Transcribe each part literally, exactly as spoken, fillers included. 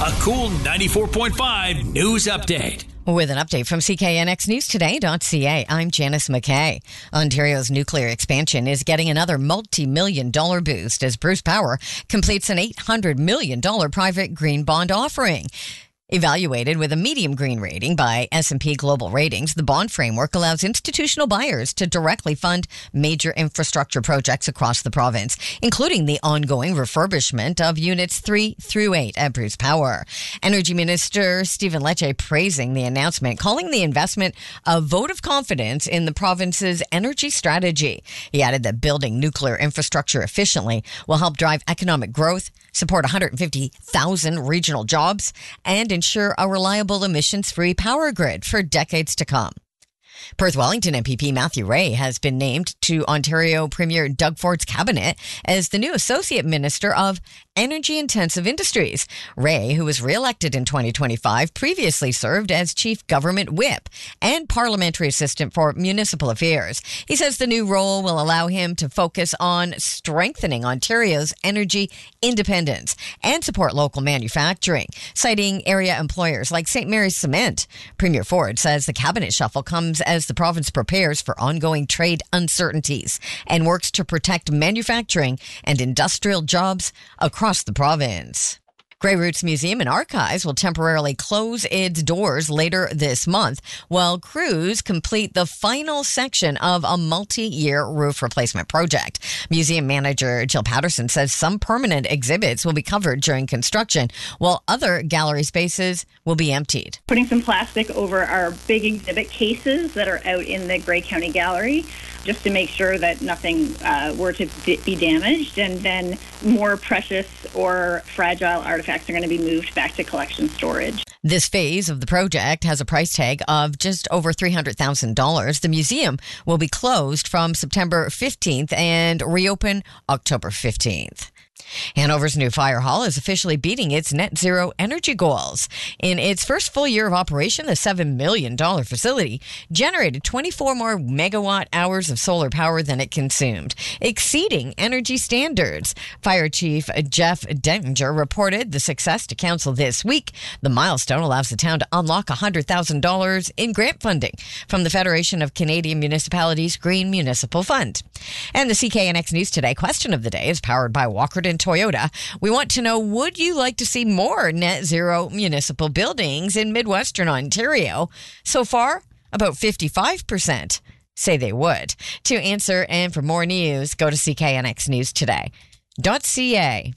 A Cool ninety-four point five news update. With an update from C K N X News Today dot C A, I'm Janice McKay. Ontario's nuclear expansion is getting another multi-million dollar boost as Bruce Power completes an eight hundred million dollars private green bond offering. Evaluated with a medium green rating by S and P Global Ratings, the bond framework allows institutional buyers to directly fund major infrastructure projects across the province, including the ongoing refurbishment of units three through eight at Bruce Power. Energy Minister Stephen Lecce praising the announcement, calling the investment a vote of confidence in the province's energy strategy. He added that building nuclear infrastructure efficiently will help drive economic growth, support one hundred fifty thousand regional jobs, and ensure a reliable emissions-free power grid for decades to come. Perth Wellington M P P Matthew Ray has been named to Ontario Premier Doug Ford's cabinet as the new Associate Minister of Energy-Intensive Industries. Ray, who was re-elected in twenty twenty-five, previously served as Chief Government Whip and Parliamentary Assistant for Municipal Affairs. He says the new role will allow him to focus on strengthening Ontario's energy independence and support local manufacturing, citing area employers like Saint Mary's Cement. Premier Ford says the cabinet shuffle comes as the province prepares for ongoing trade uncertainties and works to protect manufacturing and industrial jobs across the province. Grey Roots Museum and Archives will temporarily close its doors later this month while crews complete the final section of a multi-year roof replacement project. Museum manager Jill Patterson says some permanent exhibits will be covered during construction, while other gallery spaces will be emptied. Putting some plastic over our big exhibit cases that are out in the Grey County Gallery, just to make sure that nothing uh, were to be damaged, and then more precious or fragile artifacts are going to be moved back to collection storage. This phase of the project has a price tag of just over three hundred thousand dollars. The museum will be closed from September fifteenth and reopen October fifteenth. Hanover's new fire hall is officially beating its net zero energy goals. In its first full year of operation, the seven million dollars facility generated twenty-four more megawatt hours of solar power than it consumed, exceeding energy standards. Fire Chief Jeff Denninger reported the success to council this week. The milestone allows the town to unlock one hundred thousand dollars in grant funding from the Federation of Canadian Municipalities Green Municipal Fund. And the C K N X News Today question of the day is powered by Walkerton Toyota. We want to know, would you like to see more net zero municipal buildings in Midwestern Ontario? So far, about fifty-five percent say they would. To answer and for more news, go to C K N X News Today dot C A.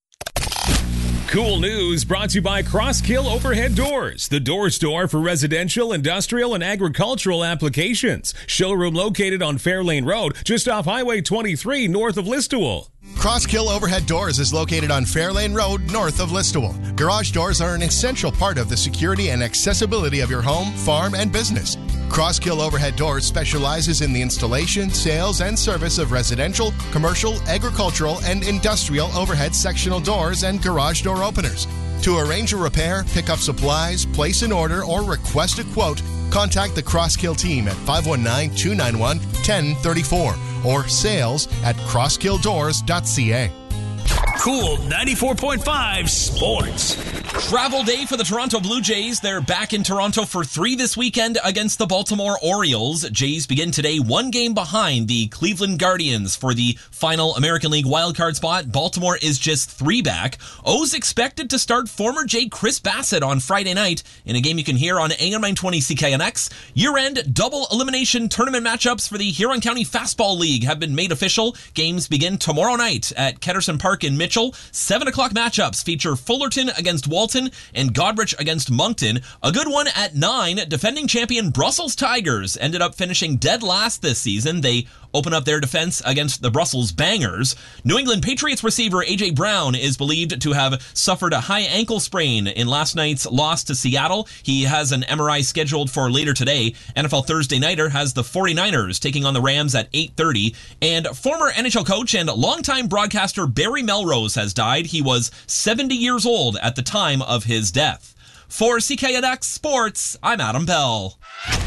Cool News brought to you by Crosskill Overhead Doors, the door store for residential, industrial, and agricultural applications. Showroom located on Fairlane Road, just off Highway twenty-three, north of Listowel. Crosskill Overhead Doors is located on Fairlane Road, north of Listowel. Garage doors are an essential part of the security and accessibility of your home, farm, and business. Crosskill Overhead Doors specializes in the installation, sales, and service of residential, commercial, agricultural, and industrial overhead sectional doors and garage door openers. To arrange a repair, pick up supplies, place an order, or request a quote, contact the Crosskill team at five one nine, two nine one, one zero three four or sales at crosskill doors dot C A. Cool ninety-four point five Sports. Travel day for the Toronto Blue Jays. They're back in Toronto for three this weekend against the Baltimore Orioles. Jays begin today one game behind the Cleveland Guardians for the final American League wildcard spot. Baltimore is just three back. O's expected to start former Jay Chris Bassett on Friday night in a game you can hear on A M nine twenty C K N X. Year-end double elimination tournament matchups for the Huron County Fastball League have been made official. Games begin tomorrow night at Ketterson Park in Mitchell. seven o'clock matchups feature Fullerton against Walton and Godrich against Moncton. A good one at nine. Defending champion Brussels Tigers ended up finishing dead last this season. They open up their defense against the Brussels Bangers. New England Patriots receiver A J Brown is believed to have suffered a high ankle sprain in last night's loss to Seattle. He has an M R I scheduled for later today. N F L Thursday Nighter has the 49ers taking on the Rams at eight thirty. And former N H L coach and longtime broadcaster Barry Melrose has died. He was seventy years old at the time of his death. For C K N X Sports, I'm Adam Bell.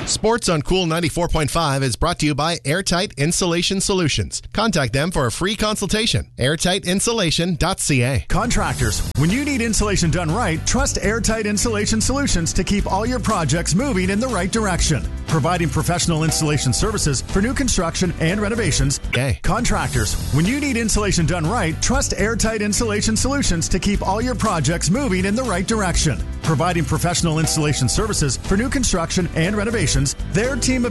Sports on Cool ninety-four point five is brought to you by Airtight Insulation Solutions. Contact them for a free consultation. airtight insulation dot c a. Contractors, when you need insulation done right, trust Airtight Insulation Solutions to keep all your projects moving in the right direction. Providing professional installation services for new construction and renovations. Okay. Contractors, when you need insulation done right, trust Airtight Insulation Solutions to keep all your projects moving in the right direction. Providing professional installation services for new construction and renovations. Their team of